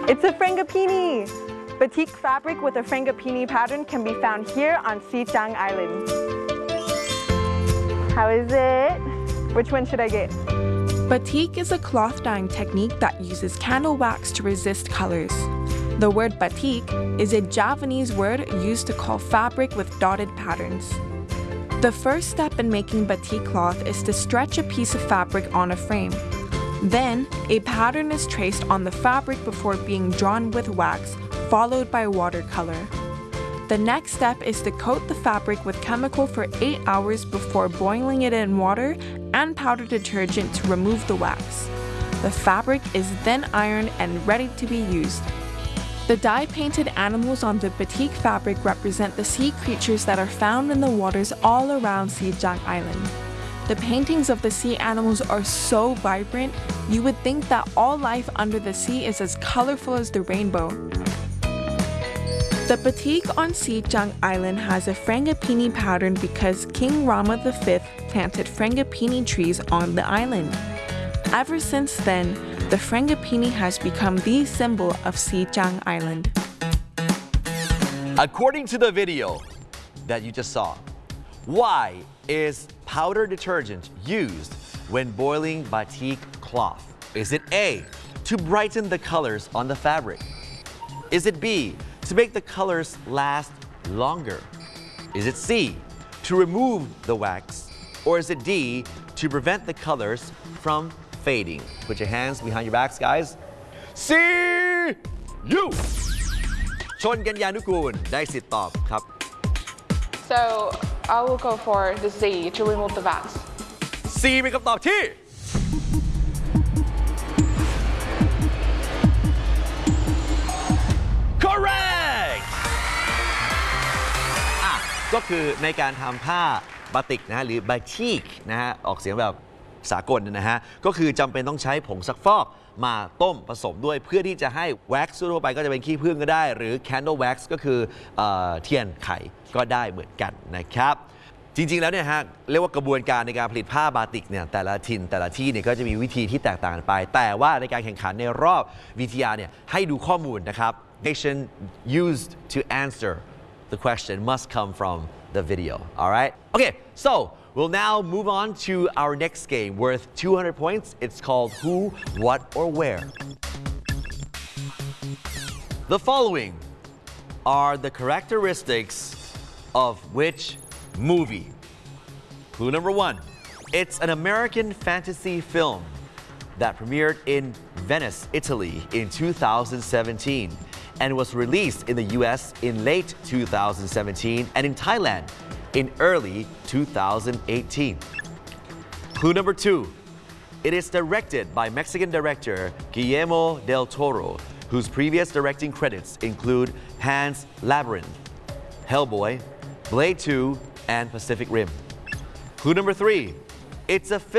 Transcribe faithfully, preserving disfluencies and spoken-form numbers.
It's a frangipani! Batik fabric with a frangipani pattern can be found here on Sijang Island. How is it? Which one should I get? Batik is a cloth dyeing technique that uses candle wax to resist colors. The word batik is a Javanese word used to call fabric with dotted patterns. The first step in making batik cloth is to stretch a piece of fabric on a frame. Then, a pattern is traced on the fabric before being drawn with wax, followed by watercolor. The next step is to coat the fabric with chemical for eight hours before boiling it in water and powder detergent to remove the wax. The fabric is then ironed and ready to be used. The dye-painted animals on the batik fabric represent the sea creatures that are found in the waters all around Sijang Island. The paintings of the sea animals are so vibrant, you would think that all life under the sea is as colorful as the rainbow. The batik on Sijang Island has a frangipani pattern because King Rama the fifth planted frangipani trees on the island. Ever since then, the frangipani has become the symbol of Sijang Island. According to the video that you just saw, why is powder detergent used when boiling batik cloth? Is it A, to brighten the colors on the fabric? Is it B, to make the colors last longer? Is it C, to remove the wax? Or is it D, to prevent the colors from fading? Put your hands behind your backs, guys. C U ชนกัญญานุกูลได้สิทธิ์ตอบครับ So I will go for the C to remove the wax. C เป็นคำตอบที่ correct อ่ะก็คือในการทำผ้าบาติกนะฮะหรือบาติกนะฮะออกเสียงแบบสากลนะฮะก็คือจำเป็นต้องใช้ผงซักฟอกมาต้มผสมด้วยเพื่อที่จะให้แว็กซ์ทั่วไปก็จะเป็นขี้ผึ้งก็ได้หรือ candle wax ก็คือเอ่อเทียนไขก็ได้เหมือนกันนะครับจริงๆแล้วเนี่ยฮะเรียกว่ากระบวนการในการผลิตผ้าบาติกเนี่ยแต่ละถิ่นแต่ละที่เนี่ยก็จะมีวิธีที่แตกต่างกันไปแต่ว่าในการแข่งขันในรอบ วี ที อาร์ เนี่ยให้ดูข้อมูลนะครับ Nation used to answer the question must come from the video. All right? Okay, so we'll now move on to our next game worth two hundred points. It's called Who, What, or Where. The following are the characteristics of which movie? Clue number one. It's an American fantasy film that premiered in Venice, Italy in two thousand seventeen and was released in the U S in late two thousand seventeen and in Thailand in early two thousand eighteen. Clue number two. It is directed by Mexican director Guillermo del Toro, whose previous directing credits include Pan's Labyrinth, Hellboy, Blade two, and Pacific Rim. Clue number three. It's a film